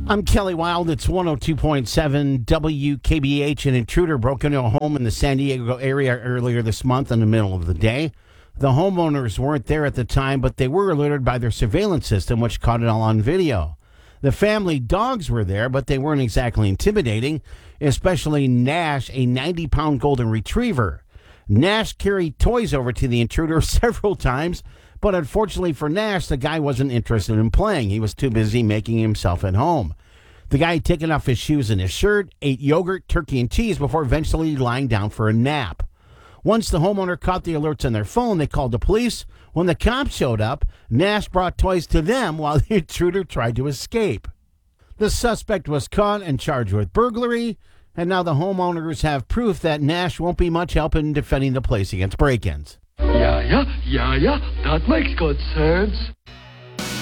I'm Kelly Wild. It's 102.7 WKBH. An intruder broke into a home in the San Diego area earlier this month in the middle of the day. The homeowners weren't there at the time, but they were alerted by their surveillance system, which caught it all on video. The family dogs were there, but they weren't exactly intimidating, especially Nash, a 90-pound golden retriever. Nash carried toys over to the intruder several times, but unfortunately for Nash, the guy wasn't interested in playing. He was too busy making himself at home. The guy had taken off his shoes and his shirt, ate yogurt, turkey, and cheese before eventually lying down for a nap. Once the homeowner caught the alerts on their phone, they called the police. When the cops showed up, Nash brought toys to them while the intruder tried to escape. The suspect was caught and charged with burglary, and now the homeowners have proof that Nash won't be much help in defending the place against break-ins. Yeah, that makes good sense.